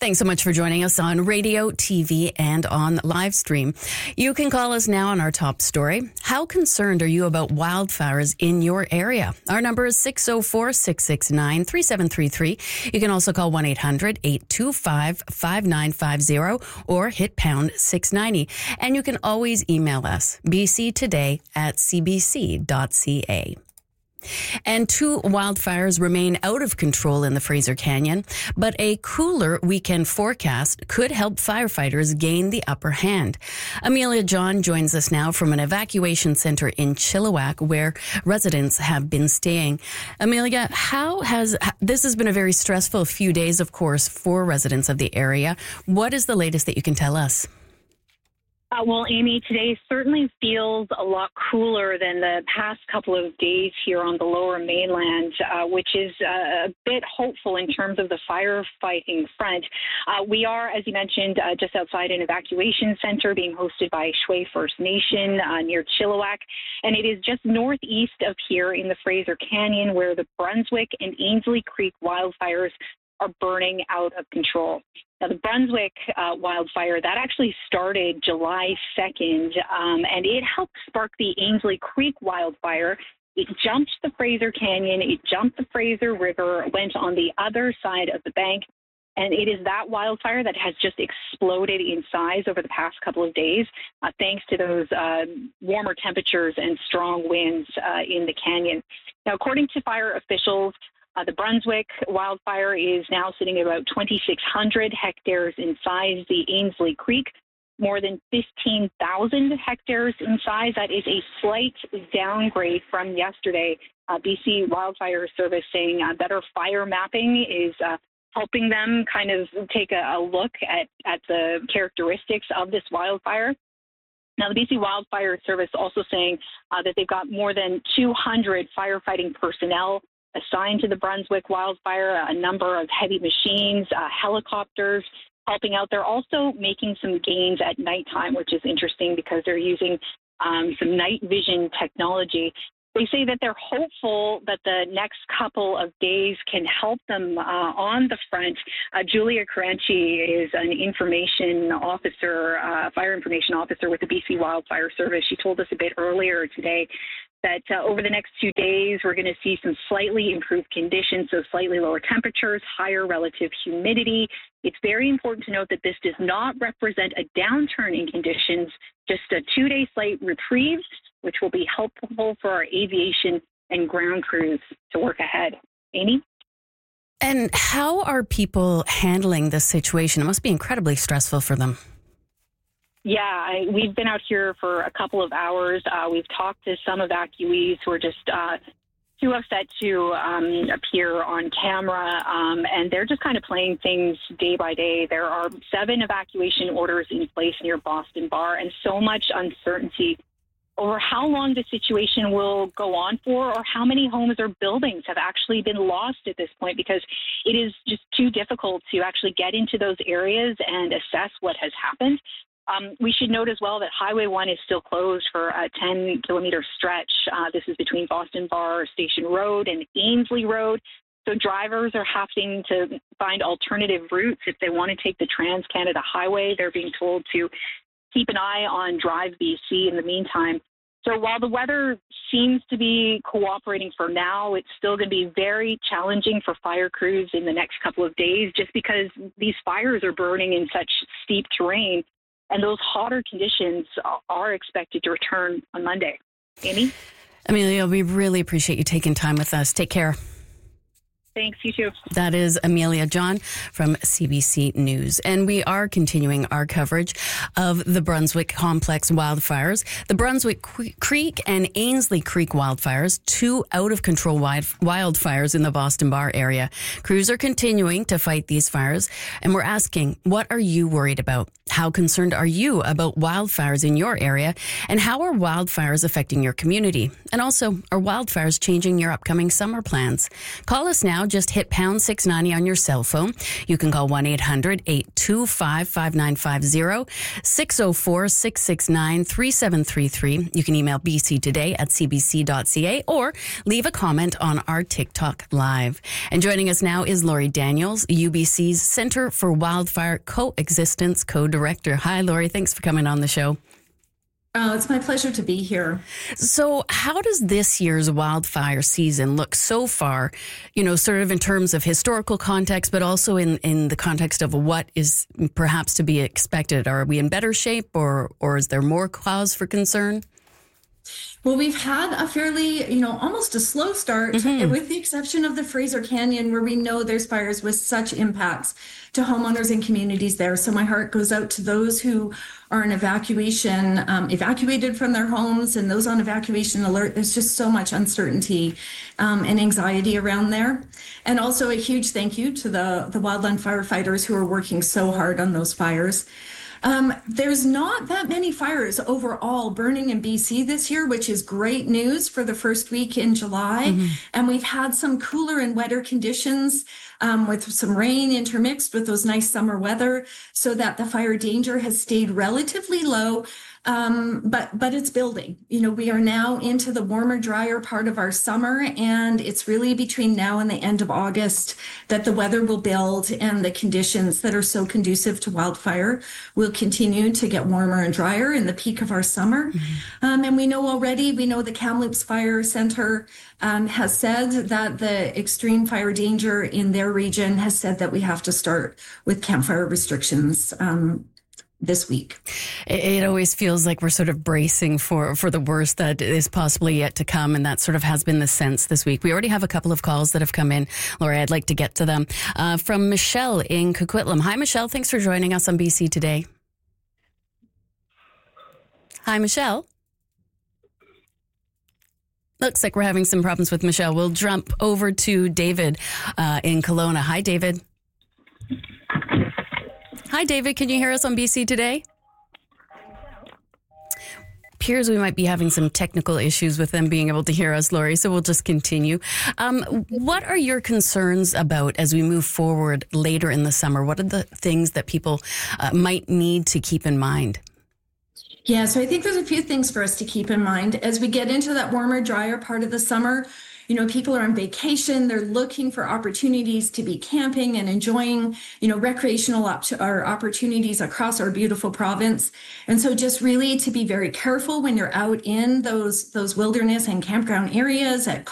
Thanks so much for joining us on radio, TV, and on live stream. You can call us now on our top story. How concerned are you about wildfires in your area? Our number is 604-669-3733. You can also call 1-800-825-5950 or hit pound 690. And you can always email us, bctoday@cbc.ca. And 2 wildfires remain out of control in the Fraser Canyon, but a cooler weekend forecast could help firefighters gain the upper hand. Amelia John joins us now from an evacuation center in Chilliwack, where residents have been staying. Amelia, this has been a very stressful few days, of course, for residents of the area. What is the latest that you can tell us? Well, Amy, today certainly feels a lot cooler than the past couple of days here on the Lower Mainland, which is a bit hopeful in terms of the firefighting front. We are, as you mentioned, just outside an evacuation center being hosted by Shway First Nation near Chilliwack, and it is just northeast of here in the Fraser Canyon where the Brunswick and Ainslie Creek wildfires are burning out of control. Now, the Brunswick wildfire, that actually started July 2nd, and it helped spark the Ainslie Creek wildfire. It jumped the Fraser Canyon, it jumped the Fraser River, went on the other side of the bank, and it is that wildfire that has just exploded in size over the past couple of days, thanks to those warmer temperatures and strong winds in the canyon. Now, according to fire officials, the Brunswick wildfire is now sitting at about 2,600 hectares in size. The Ainslie Creek, more than 15,000 hectares in size. That is a slight downgrade from yesterday. BC Wildfire Service saying better fire mapping is helping them kind of take a look at the characteristics of this wildfire. Now, the BC Wildfire Service also saying that they've got more than 200 firefighting personnel assigned to the Brunswick wildfire, a number of heavy machines, helicopters helping out. They're also making some gains at nighttime, which is interesting because they're using some night vision technology. They say that they're hopeful that the next couple of days can help them on the front. Julia Caranci is an information officer, fire information officer with the BC Wildfire Service. She told us a bit earlier today that over the next 2 days, we're going to see some slightly improved conditions, so slightly lower temperatures, higher relative humidity. It's very important to note that this does not represent a downturn in conditions, just a 2-day slight reprieve, which will be helpful for our aviation and ground crews to work ahead. Amy? And how are people handling this situation? It must be incredibly stressful for them. Yeah, we've been out here for a couple of hours. We've talked to some evacuees who are just too upset to appear on camera, and they're just kind of playing things day by day. There are 7 evacuation orders in place near Boston Bar, and so much uncertainty over how long the situation will go on for or how many homes or buildings have actually been lost at this point, because it is just too difficult to actually get into those areas and assess what has happened. We should note as well that Highway 1 is still closed for a 10-kilometer stretch. This is between Boston Bar Station Road and Ainslie Road. So drivers are having to find alternative routes if they want to take the Trans-Canada Highway. They're being told to keep an eye on Drive BC in the meantime. So while the weather seems to be cooperating for now, it's still going to be very challenging for fire crews in the next couple of days, just because these fires are burning in such steep terrain. And those hotter conditions are expected to return on Monday. Amy? Amelia, we really appreciate you taking time with us. Take care. Thanks, you too. That is Amelia John from CBC News. And we are continuing our coverage of the Brunswick Complex wildfires. The Brunswick Creek and Ainslie Creek wildfires, 2 out-of-control wildfires in the Boston Bar area. Crews are continuing to fight these fires, and we're asking, what are you worried about? How concerned are you about wildfires in your area? And how are wildfires affecting your community? And also, are wildfires changing your upcoming summer plans? Call us now now, just hit pound 690 on your cell phone. You can call 1-800-825-5950, 604-669-3733. You can email bctoday@cbc.ca or leave a comment on our TikTok Live. And joining us now is Lori Daniels, UBC's Center for Wildfire Coexistence Co-Director. Hi, Lori. Thanks for coming on the show. Oh, it's my pleasure to be here. So how does this year's wildfire season look so far, sort of in terms of historical context, but also in the context of what is perhaps to be expected? Are we in better shape or is there more cause for concern? Well, we've had a fairly, almost a slow start, with the exception of the Fraser Canyon, where we know there's fires with such impacts to homeowners and communities there. So my heart goes out to those who are in evacuation, evacuated from their homes, and those on evacuation alert. There's just so much uncertainty and anxiety around there. And also a huge thank you to the wildland firefighters who are working so hard on those fires. There's not that many fires overall burning in BC this year, which is great news for the first week in July. And we've had some cooler and wetter conditions with some rain intermixed with those nice summer weather, so that the fire danger has stayed relatively low. But it's building. We are now into the warmer, drier part of our summer, and it's really between now and the end of August that the weather will build and the conditions that are so conducive to wildfire will continue to get warmer and drier in the peak of our summer. And we know the Kamloops Fire Center has said that the extreme fire danger in their region has said that we have to start with campfire restrictions this week. It always feels like we're sort of bracing for the worst that is possibly yet to come, and that sort of has been the sense this week. We already have a couple of calls that have come in. Lori, I'd like to get to them. From Michelle in Coquitlam. Hi, Michelle. Thanks for joining us on BC Today. Hi, Michelle. Looks like we're having some problems with Michelle. We'll jump over to David in Kelowna. Hi, David. Hi, David. Can you hear us on BC Today? Appears we might be having some technical issues with them being able to hear us, Lori, so we'll just continue. What are your concerns about as we move forward later in the summer? What are the things that people might need to keep in mind? Yeah, so I think there's a few things for us to keep in mind as we get into that warmer, drier part of the summer. People are on vacation. They're looking for opportunities to be camping and enjoying, recreational opportunities across our beautiful province. And so just really to be very careful when you're out in those wilderness and campground areas at